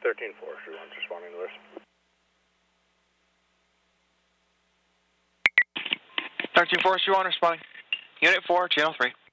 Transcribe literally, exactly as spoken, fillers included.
thirteen Forestry one's responding to this. thirteen Forestry one responding. Unit four, channel three.